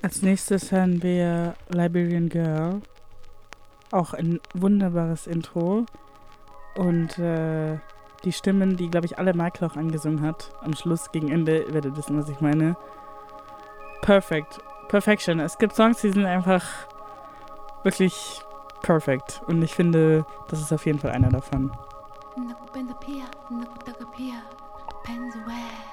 Als nächstes hören wir Liberian Girl. Auch ein wunderbares Intro. Und die Stimmen, die, glaube ich, alle Michael auch angesungen hat. Am Schluss, gegen Ende, ihr werdet wissen, was ich meine. Perfect. Perfection. Es gibt Songs, die sind einfach wirklich perfect. Und ich finde, das ist auf jeden Fall einer davon. Nakupenda pia, nakutaka pia, penzi we.